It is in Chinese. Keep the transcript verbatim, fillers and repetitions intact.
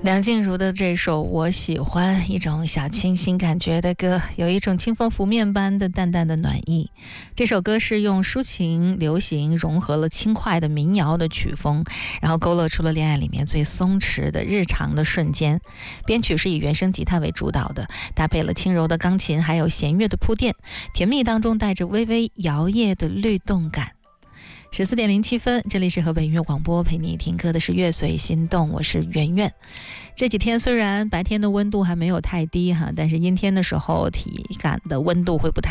梁静茹的这首《我喜欢》，一种小清新感觉的歌，有一种清风拂面般的淡淡的暖意。这首歌是用抒情流行融合了轻快的民谣的曲风，然后勾勒出了恋爱里面最松弛的日常的瞬间。编曲是以原声吉他为主导的，搭配了轻柔的钢琴还有弦乐的铺垫，甜蜜当中带着微微摇曳的律动感。十四点零七分，这里是河北音乐广播，陪你听歌的是乐随心动，我是圆圆。这几天虽然白天的温度还没有太低哈，但是阴天的时候体感的温度会不太